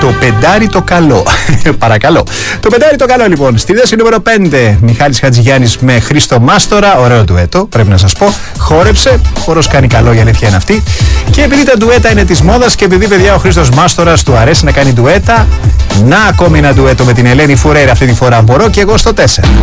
Το πεντάρι το καλό. Παρακαλώ. Το πεντάρι το καλό λοιπόν. Στη θέση νούμερο 5, Μιχάλης Χατζηγιάννης με Χρήστο Μάστορα. Ωραίο ντουέτο, πρέπει να σας πω. Χόρεψε. Χορός κάνει καλό, η αλήθεια είναι αυτή. Και επειδή τα ντουέτα είναι της μόδας και επειδή, παιδιά, ο Χρήστος Μάστορας του αρέσει να κάνει ντουέτα, να ακόμη ένα ντουέτο με την Ελένη Φουρέιρα αυτή τη φορά. Μπορώ και εγώ στο 4.